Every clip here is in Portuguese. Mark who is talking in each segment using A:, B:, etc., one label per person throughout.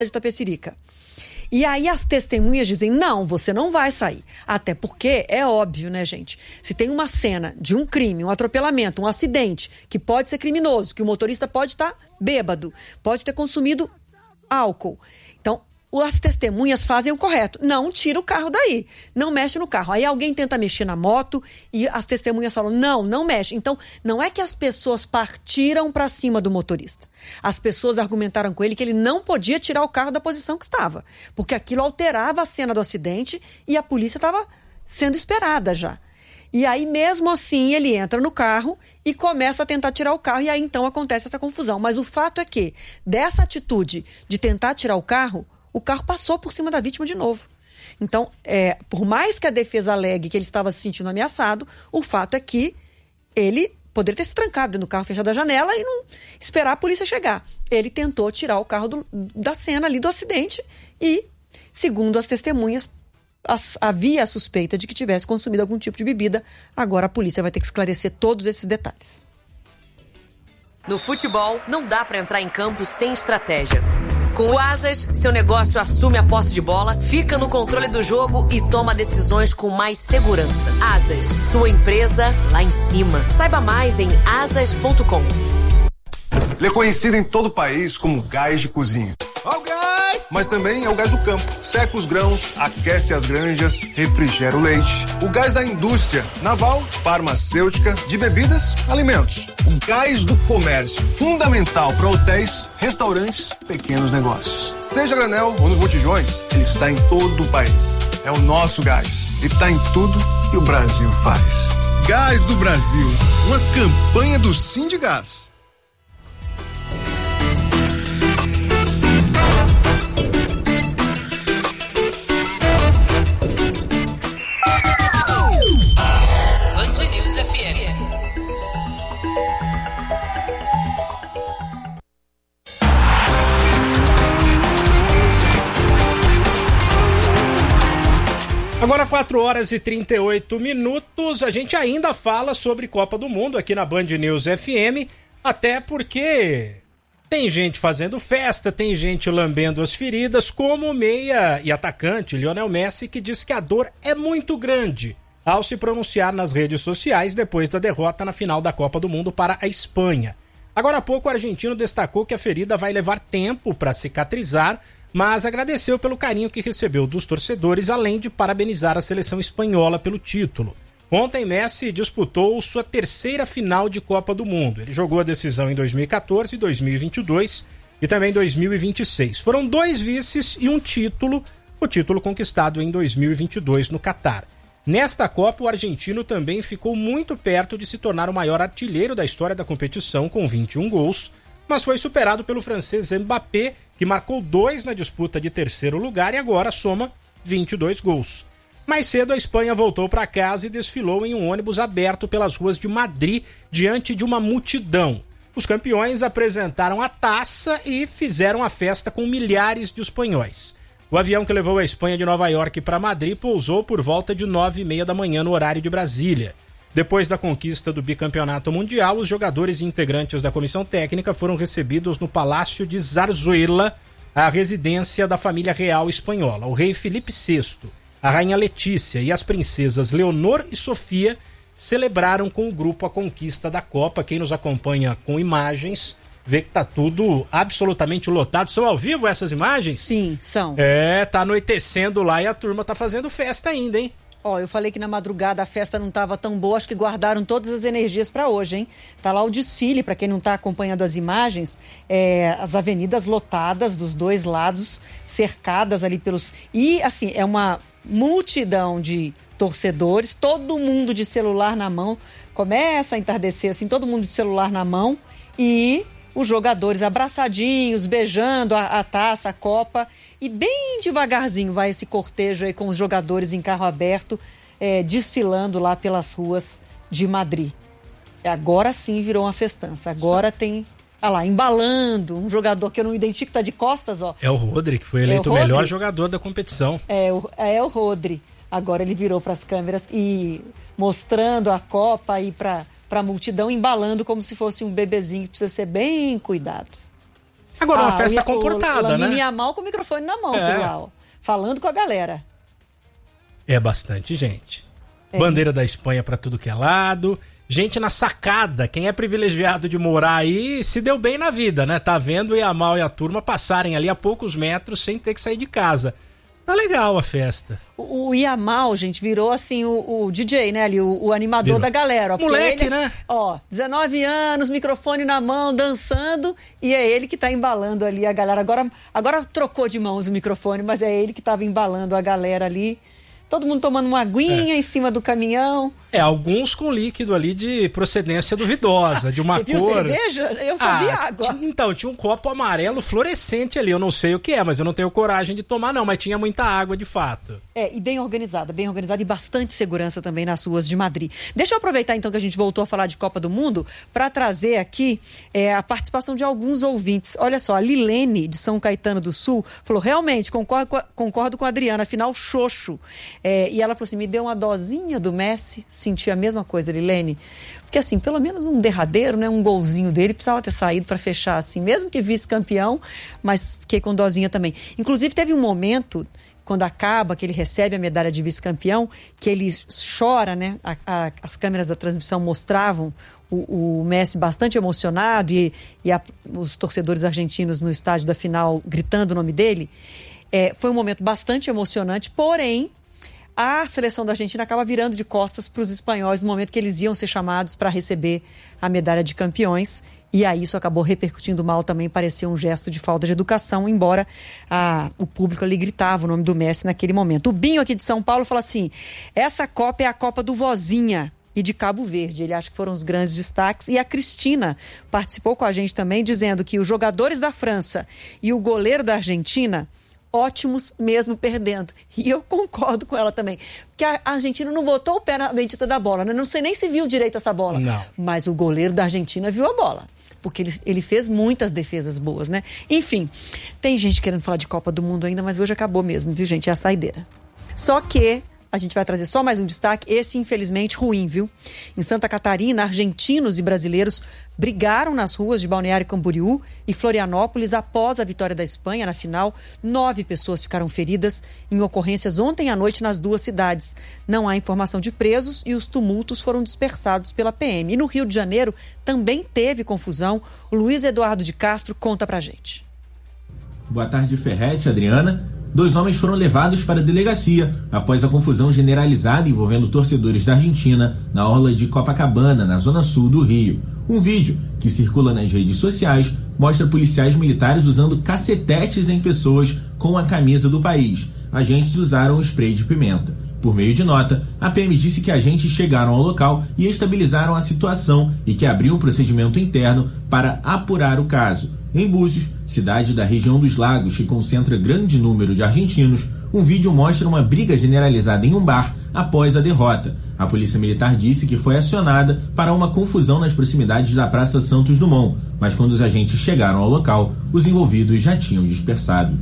A: de Tapecerica. E aí as testemunhas dizem, não, você não vai sair. Até porque é óbvio, né, gente? Se tem uma cena de um crime, um atropelamento, um acidente, que pode ser criminoso, que o motorista pode estar bêbado, pode ter consumido álcool. Então, as testemunhas fazem o correto. Não tira o carro daí. Não mexe no carro. Aí alguém tenta mexer na moto e as testemunhas falam, não mexe. Então, não é que as pessoas partiram para cima do motorista. As pessoas argumentaram com ele que ele não podia tirar o carro da posição que estava. Porque aquilo alterava a cena do acidente e a polícia estava sendo esperada já. E aí, mesmo assim, ele entra no carro e começa a tentar tirar o carro. E aí, então, acontece essa confusão. Mas o fato é que, dessa atitude de tentar tirar o carro passou por cima da vítima de novo. Então, por mais que a defesa alegue que ele estava se sentindo ameaçado, o fato é que ele poderia ter se trancado dentro do carro, fechado a janela e não esperar a polícia chegar. Ele tentou tirar o carro da cena ali do acidente e, segundo as testemunhas, havia a suspeita de que tivesse consumido algum tipo de bebida. Agora a polícia vai ter que esclarecer todos esses detalhes.
B: No futebol, não dá para entrar em campo sem estratégia. Com o Asas, seu negócio assume a posse de bola, fica no controle do jogo e toma decisões com mais segurança. Asas, sua empresa lá em cima. Saiba mais em asas.com.
C: Ele é conhecido em todo o país como gás de cozinha. Mas também é o gás do campo. Seca os grãos, aquece as granjas, refrigera o leite. O gás da indústria naval, farmacêutica, de bebidas, alimentos. O gás do comércio, fundamental para hotéis, restaurantes, pequenos negócios. Seja granel ou nos botijões, ele está em todo o país. É o nosso gás e está em tudo que o Brasil faz. Gás do Brasil, uma campanha do Sindigás.
D: Agora 4h38, a gente ainda fala sobre Copa do Mundo aqui na Band News FM, até porque tem gente fazendo festa, tem gente lambendo as feridas, como o meia e atacante Lionel Messi, que diz que a dor é muito grande ao se pronunciar nas redes sociais depois da derrota na final da Copa do Mundo para a Espanha. Agora há pouco o argentino destacou que a ferida vai levar tempo para cicatrizar, mas agradeceu pelo carinho que recebeu dos torcedores, além de parabenizar a seleção espanhola pelo título. Ontem Messi disputou sua terceira final de Copa do Mundo. Ele jogou a decisão em 2014, 2022 e também 2026. Foram 2 vices e um título, o título conquistado em 2022 no Catar. Nesta Copa, o argentino também ficou muito perto de se tornar o maior artilheiro da história da competição, com 21 gols, mas foi superado pelo francês Mbappé, que marcou 2 na disputa de terceiro lugar e agora soma 22 gols. Mais cedo, a Espanha voltou para casa e desfilou em um ônibus aberto pelas ruas de Madrid, diante de uma multidão. Os campeões apresentaram a taça e fizeram a festa com milhares de espanhóis. O avião que levou a Espanha de Nova York para Madrid pousou por volta de 9h30 da manhã no horário de Brasília. Depois da conquista do bicampeonato mundial, os jogadores e integrantes da comissão técnica foram recebidos no Palácio de Zarzuela, a residência da família real espanhola. O rei Felipe VI, a rainha Letícia e as princesas Leonor e Sofia celebraram com o grupo a conquista da Copa. Quem nos acompanha com imagens vê que tá tudo absolutamente lotado. São ao vivo essas imagens?
A: Sim, são.
D: Tá anoitecendo lá e a turma tá fazendo festa ainda, hein?
A: Eu falei que na madrugada a festa não estava tão boa, acho que guardaram todas as energias para hoje, hein? Tá lá o desfile, para quem não está acompanhando as imagens, as avenidas lotadas dos dois lados, cercadas ali pelos... E, assim, é uma multidão de torcedores, todo mundo de celular na mão, começa a entardecer, assim, todo mundo de celular na mão e os jogadores abraçadinhos, beijando a taça, a Copa, e bem devagarzinho vai esse cortejo aí com os jogadores em carro aberto, desfilando lá pelas ruas de Madrid. Agora sim virou uma festança, agora tem, lá, embalando, um jogador que eu não identifico, tá de costas, ó.
D: É o Rodri, que foi eleito o melhor jogador da competição.
A: É o Rodri. Agora ele virou para as câmeras e mostrando a Copa aí para a multidão, embalando como se fosse um bebezinho que precisa ser bem cuidado.
D: Agora, uma festa comportada, né?
A: Lamine Yamal com o microfone na mão, lá, ó, falando com a galera.
D: É bastante gente. Bandeira da Espanha pra tudo que é lado. Gente na sacada. Quem é privilegiado de morar aí se deu bem na vida, né? Tá vendo o Yamal e a turma passarem ali a poucos metros sem ter que sair de casa. Tá legal a festa.
A: O Yamal, gente, virou assim o DJ, né? Ali, o animador da galera. Ó,
D: moleque, né?
A: Ó, 19 anos, microfone na mão, dançando. E é ele que tá embalando ali a galera. Agora trocou de mãos o microfone, mas é ele que tava embalando a galera ali. Todo mundo tomando uma aguinha em cima do caminhão.
D: Alguns com líquido ali de procedência duvidosa, de uma
A: Você viu
D: cor...
A: cerveja? Eu só vi água.
D: Então, tinha um copo amarelo fluorescente ali, eu não sei o que é, mas eu não tenho coragem de tomar não, mas tinha muita água de fato.
A: E bem organizada e bastante segurança também nas ruas de Madrid. Deixa eu aproveitar então que a gente voltou a falar de Copa do Mundo para trazer aqui a participação de alguns ouvintes. Olha só, a Lilene de São Caetano do Sul falou, realmente, concordo com a Adriana, afinal, xoxo. E ela falou assim, me deu uma dosinha do Messi, senti a mesma coisa, Lilene. Porque assim, pelo menos um derradeiro, né, um golzinho dele, precisava ter saído para fechar assim, mesmo que vice-campeão, mas fiquei com dosinha também. Inclusive teve um momento, quando acaba, que ele recebe a medalha de vice-campeão, que ele chora, né, as câmeras da transmissão mostravam o Messi bastante emocionado e os torcedores argentinos no estádio da final gritando o nome dele. Foi um momento bastante emocionante, porém, a seleção da Argentina acaba virando de costas para os espanhóis no momento que eles iam ser chamados para receber a medalha de campeões. E aí isso acabou repercutindo mal também, parecia um gesto de falta de educação, embora o público ali gritava o nome do Messi naquele momento. O Binho aqui de São Paulo fala assim, essa Copa é a Copa do Vozinha e de Cabo Verde. Ele acha que foram os grandes destaques. E a Cristina participou com a gente também, dizendo que os jogadores da França e o goleiro da Argentina... ótimos mesmo perdendo. E eu concordo com ela também. Porque a Argentina não botou o pé na bendita da bola, né? Não sei nem se viu direito essa bola.
D: Não.
A: Mas o goleiro da Argentina viu a bola. Porque ele fez muitas defesas boas, né? Enfim, tem gente querendo falar de Copa do Mundo ainda, mas hoje acabou mesmo, viu, gente? É a saideira. Só que a gente vai trazer só mais um destaque, esse infelizmente ruim, viu? Em Santa Catarina, argentinos e brasileiros brigaram nas ruas de Balneário Camboriú e Florianópolis após a vitória da Espanha na final. 9 pessoas ficaram feridas em ocorrências ontem à noite nas duas cidades. Não há informação de presos e os tumultos foram dispersados pela PM. E no Rio de Janeiro também teve confusão. O Luiz Eduardo de Castro conta pra gente.
E: Boa tarde, Ferretti, Adriana. 2 homens foram levados para a delegacia após a confusão generalizada envolvendo torcedores da Argentina na orla de Copacabana, na zona sul do Rio. Um vídeo que circula nas redes sociais mostra policiais militares usando cacetetes em pessoas com a camisa do país. Agentes usaram spray de pimenta. Por meio de nota, a PM disse que agentes chegaram ao local e estabilizaram a situação e que abriu um procedimento interno para apurar o caso. Em Búzios, cidade da região dos Lagos que concentra grande número de argentinos, um vídeo mostra uma briga generalizada em um bar após a derrota. A polícia militar disse que foi acionada para uma confusão nas proximidades da Praça Santos Dumont, mas quando os agentes chegaram ao local, os envolvidos já tinham dispersado.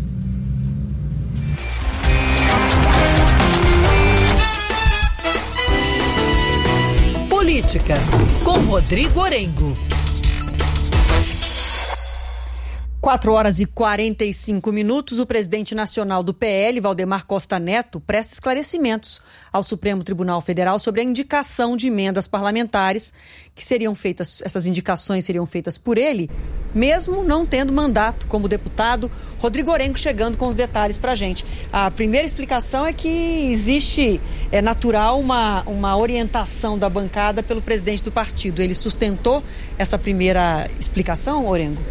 B: Política, com Rodrigo Orengo.
A: 4h45. O presidente nacional do PL, Valdemar Costa Neto, presta esclarecimentos ao Supremo Tribunal Federal sobre a indicação de emendas parlamentares que seriam feitas, essas indicações seriam feitas por ele, mesmo não tendo mandato como deputado. Rodrigo Orengo chegando com os detalhes pra gente. A primeira explicação é que existe, é natural, uma orientação da bancada pelo presidente do partido. Ele sustentou essa primeira explicação, Orengo?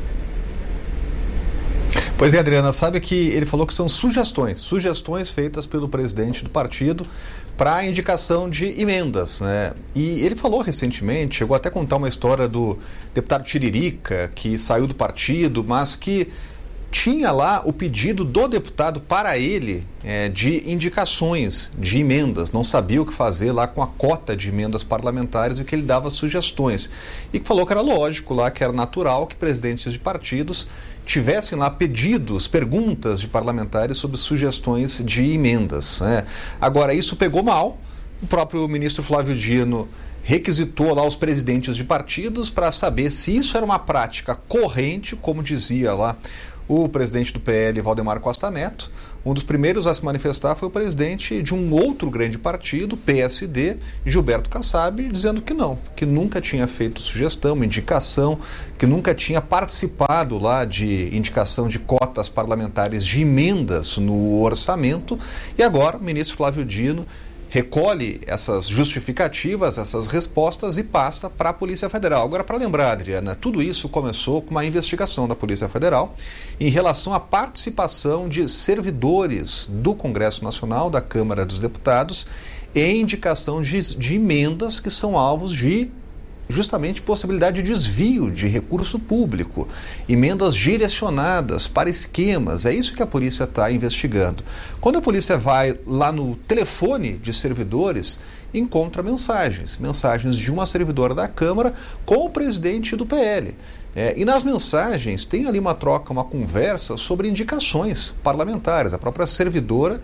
F: Pois é, Adriana, sabe que ele falou que são sugestões feitas pelo presidente do partido para a indicação de emendas, né? E ele falou recentemente, chegou até a contar uma história do deputado Tiririca, que saiu do partido, mas que tinha lá o pedido do deputado para ele de indicações, de emendas, não sabia o que fazer lá com a cota de emendas parlamentares e que ele dava sugestões. E que falou que era lógico lá, que era natural que presidentes de partidos tivessem lá pedidos, perguntas de parlamentares sobre sugestões de emendas, né? Agora, isso pegou mal. O próprio ministro Flávio Dino requisitou lá os presidentes de partidos para saber se isso era uma prática corrente, como dizia lá o presidente do PL, Valdemar Costa Neto. Um dos primeiros a se manifestar foi o presidente de um outro grande partido, PSD, Gilberto Kassab, dizendo que não, que nunca tinha feito sugestão, indicação, que nunca tinha participado lá de indicação de cotas parlamentares de emendas no orçamento. E agora o ministro Flávio Dino recolhe essas justificativas, essas respostas e passa para a Polícia Federal. Agora, para lembrar, Adriana, tudo isso começou com uma investigação da Polícia Federal em relação à participação de servidores do Congresso Nacional, da Câmara dos Deputados, em indicação de emendas que são alvos de justamente possibilidade de desvio de recurso público, emendas direcionadas para esquemas. É isso que a polícia está investigando. Quando a polícia vai lá no telefone de servidores, encontra mensagens de uma servidora da Câmara com o presidente do PL. E nas mensagens tem ali uma troca, uma conversa sobre indicações parlamentares. A própria servidora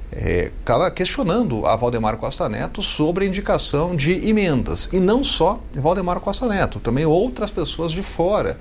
F: acaba questionando a Valdemar Costa Neto sobre a indicação de emendas. E não só Valdemar Costa Neto, também outras pessoas de fora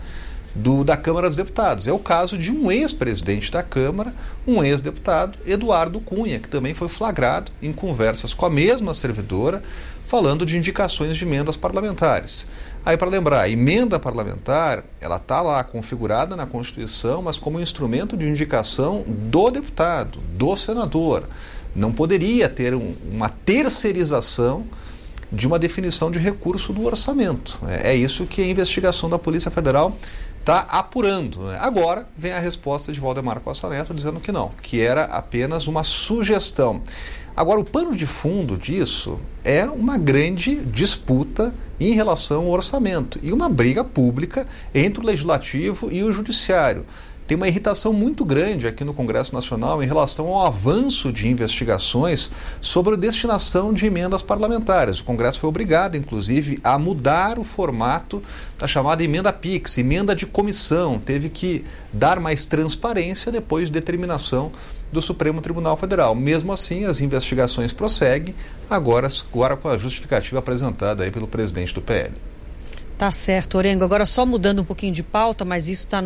F: da Câmara dos Deputados. É o caso de um ex-presidente da Câmara, um ex-deputado, Eduardo Cunha, que também foi flagrado em conversas com a mesma servidora, falando de indicações de emendas parlamentares. Aí, para lembrar, a emenda parlamentar, ela está lá configurada na Constituição, mas como instrumento de indicação do deputado, do senador. Não poderia ter uma terceirização de uma definição de recurso do orçamento. É isso que a investigação da Polícia Federal está apurando. Agora vem a resposta de Valdemar Costa Neto dizendo que não, que era apenas uma sugestão. Agora, o pano de fundo disso é uma grande disputa em relação ao orçamento e uma briga pública entre o Legislativo e o Judiciário. Tem uma irritação muito grande aqui no Congresso Nacional em relação ao avanço de investigações sobre a destinação de emendas parlamentares. O Congresso foi obrigado, inclusive, a mudar o formato da chamada emenda PIX, emenda de comissão. Teve que dar mais transparência depois de determinação do Supremo Tribunal Federal. Mesmo assim, as investigações prosseguem, agora com a justificativa apresentada aí pelo presidente do PL.
A: Tá certo, Orengo. Agora só mudando um pouquinho de pauta, mas isso está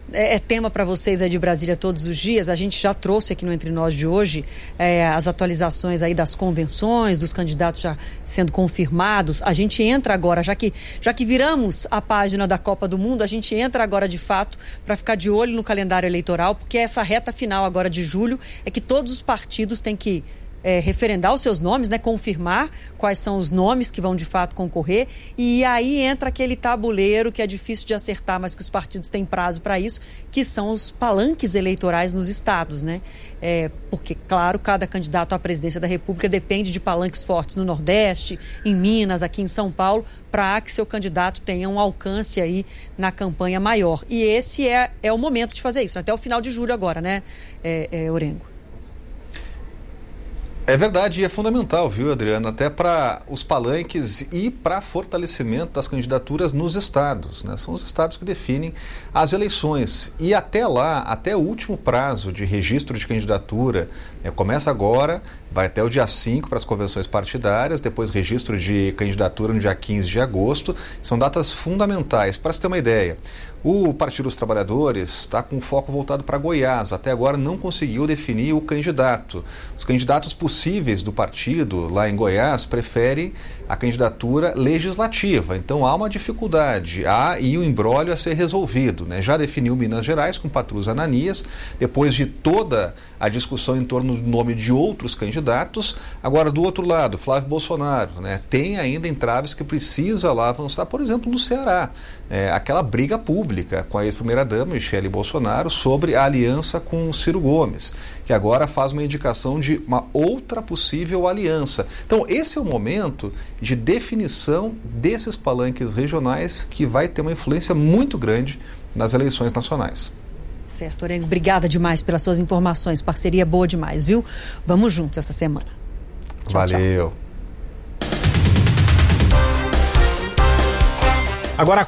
A: é tema para vocês aí de Brasília todos os dias. A gente já trouxe aqui no Entre Nós de hoje as atualizações aí das convenções, dos candidatos já sendo confirmados. A gente entra agora, já que viramos a página da Copa do Mundo, a gente entra agora de fato para ficar de olho no calendário eleitoral, porque essa reta final agora de julho é que todos os partidos têm que referendar os seus nomes, confirmar quais são os nomes que vão de fato concorrer, e aí entra aquele tabuleiro que é difícil de acertar, mas que os partidos têm prazo para isso, que são os palanques eleitorais nos estados, porque, claro, cada candidato à presidência da República depende de palanques fortes no Nordeste, em Minas, aqui em São Paulo, para que seu candidato tenha um alcance aí na campanha maior. E esse é o momento de fazer isso, até o final de julho agora, Orengo?
F: É verdade, e é fundamental, viu, Adriana, até para os palanques e para fortalecimento das candidaturas nos estados, São os estados que definem as eleições. E até lá, até o último prazo de registro de candidatura, começa agora, vai até o dia 5 para as convenções partidárias, depois registro de candidatura no dia 15 de agosto. São datas fundamentais. Para você ter uma ideia, o Partido dos Trabalhadores está com foco voltado para Goiás. Até agora não conseguiu definir o candidato. Os candidatos possíveis do partido lá em Goiás preferem a candidatura legislativa. Então há uma dificuldade, e o imbróglio a ser resolvido. Já definiu Minas Gerais com Patrus Ananias, depois de toda a discussão em torno do nome de outros candidatos. Agora, do outro lado, Flávio Bolsonaro, tem ainda entraves que precisa lá avançar, por exemplo, no Ceará. Aquela briga pública com a ex-primeira-dama, Michele Bolsonaro, sobre a aliança com Ciro Gomes, que agora faz uma indicação de uma outra possível aliança. Então, esse é o momento de definição desses palanques regionais que vai ter uma influência muito grande nas eleições nacionais.
A: Certo, Orengo. Obrigada demais pelas suas informações. Parceria boa demais, viu? Vamos juntos essa semana.
F: Tchau, valeu. Tchau.
D: Agora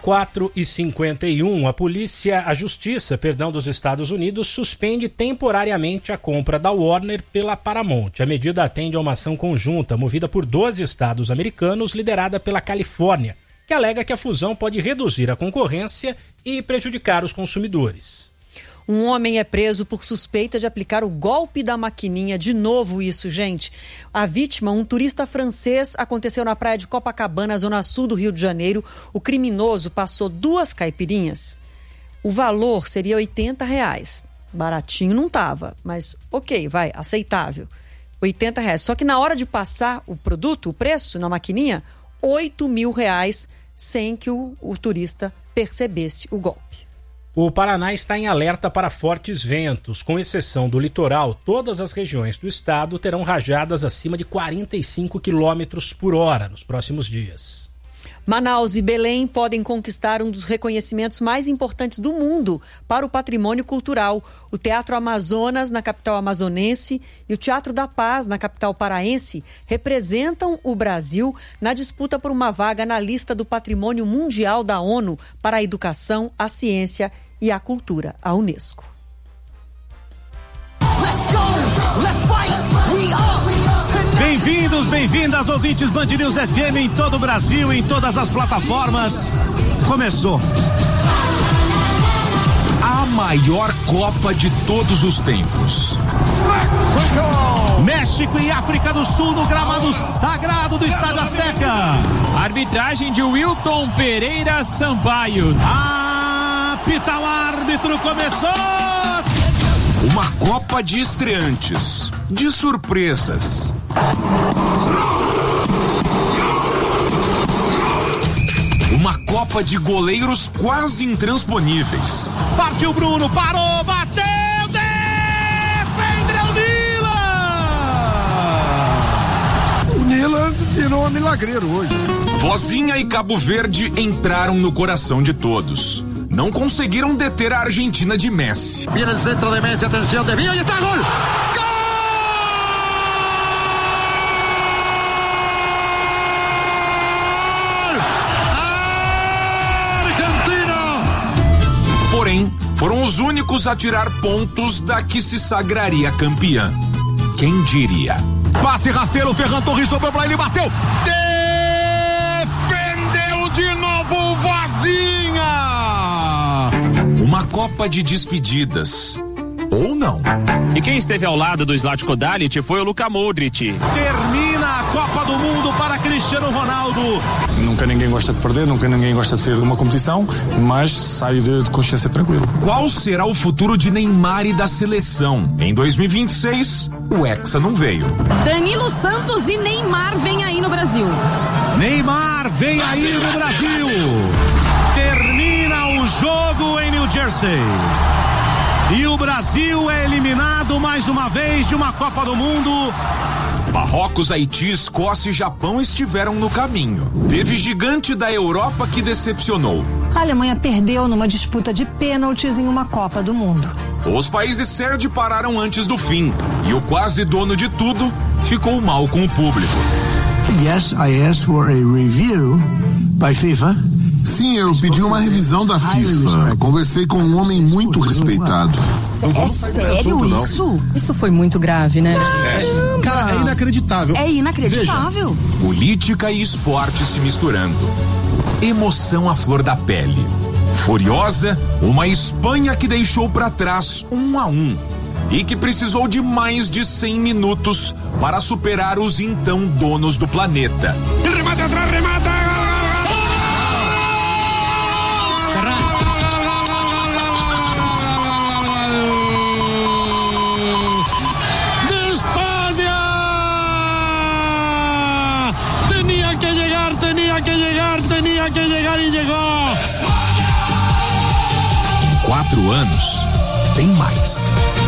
D: 4h51, a Justiça dos Estados Unidos suspende temporariamente a compra da Warner pela Paramount. A medida atende a uma ação conjunta movida por 12 estados americanos, liderada pela Califórnia, que alega que a fusão pode reduzir a concorrência e prejudicar os consumidores.
A: Um homem é preso por suspeita de aplicar o golpe da maquininha. De novo isso, gente. A vítima, um turista francês, aconteceu na praia de Copacabana, zona sul do Rio de Janeiro. O criminoso passou 2 caipirinhas. O valor seria R$80. Baratinho não tava, mas ok, vai, aceitável. R$80. Só que na hora de passar o produto, o preço na maquininha, R$8 mil, sem que o turista percebesse o golpe.
D: O Paraná está em alerta para fortes ventos. Com exceção do litoral, todas as regiões do estado terão rajadas acima de 45 km por hora nos próximos dias.
A: Manaus e Belém podem conquistar um dos reconhecimentos mais importantes do mundo para o patrimônio cultural. O Teatro Amazonas, na capital amazonense, e o Teatro da Paz, na capital paraense, representam o Brasil na disputa por uma vaga na lista do Patrimônio Mundial da ONU para a Educação, a Ciência e a Cultura, a Unesco.
G: Bem-vindos, bem-vindas, ouvintes Band News FM em todo o Brasil, em todas as plataformas. Começou
H: a maior Copa de todos os tempos.
G: México e África do Sul no gramado sagrado do Estádio Azteca.
I: Arbitragem de Wilton Pereira Sampaio.
G: Apita o árbitro, começou!
H: Uma Copa de estreantes, de surpresas. Uma Copa de goleiros quase intransponíveis.
G: Partiu Bruno, parou, bateu, defendeu o Nila! O
J: Nila virou um milagreiro hoje.
H: Vozinha e Cabo Verde entraram no coração de todos. Não conseguiram deter a Argentina de Messi.
J: Viene o centro de Messi, atenção, desvio e está gol!
H: Porém, foram os únicos a tirar pontos da que se sagraria campeã. Quem diria?
G: Passe rasteiro, Ferran Torres sobrou pra ele, bateu! Defendeu de novo o Vozinha!
H: Uma Copa de despedidas. Ou não.
I: E quem esteve ao lado do Zlatko Dalic foi o Luka Modric.
G: Termina a Copa do Mundo para Cristiano Ronaldo.
K: Nunca ninguém gosta de perder, nunca ninguém gosta de sair de uma competição, mas saio de consciência tranquilo.
H: Qual será o futuro de Neymar e da seleção? Em 2026, o Hexa não veio.
L: Danilo Santos e Neymar vem aí no Brasil.
G: Neymar vem aí no Brasil. Termina o jogo em New Jersey. E o Brasil é eliminado mais uma vez de uma Copa do Mundo.
H: Marrocos, Haiti, Escócia e Japão estiveram no caminho. Teve gigante da Europa que decepcionou.
M: A Alemanha perdeu numa disputa de pênaltis em uma Copa do Mundo.
H: Os países sede pararam antes do fim. E o quase dono de tudo ficou mal com o público.
N: Yes, I asked for a review by FIFA.
O: Sim, eu pedi uma revisão da FIFA. Conversei com um homem muito respeitado.
L: É sério isso? Isso foi muito grave, né?
O: Cara, é inacreditável.
L: É inacreditável.
H: Veja. Política e esporte se misturando. Emoção à flor da pele. Furiosa, uma Espanha que deixou pra trás 1-1 e que precisou de mais de 100 minutos para superar os então donos do planeta.
G: Remata atrás, remata! Tenía que llegar y llegó.
H: Em 4 anos, tem mais.